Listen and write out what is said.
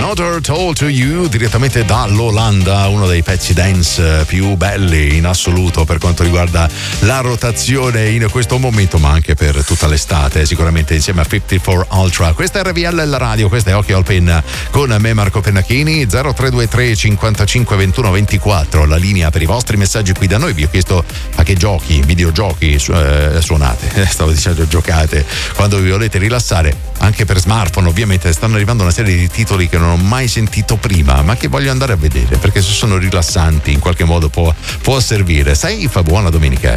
Another Toll to You, direttamente dall'Olanda, uno dei pezzi dance più belli in assoluto per quanto riguarda la rotazione in questo momento, ma anche per tutta l'estate, sicuramente insieme a 54 Ultra. Questa è RVL la radio, questa è Occhio al Penna con me Marco Pennacchini. 0323 55 21 24 la linea per i vostri messaggi qui da noi. Vi ho chiesto a che giochi, videogiochi suonate, stavo dicendo giocate quando vi volete rilassare, anche per smartphone. Ovviamente stanno arrivando una serie di titoli che non ho mai sentito prima, ma che voglio andare a vedere perché se sono rilassanti in qualche modo può servire. Safe, buona domenica.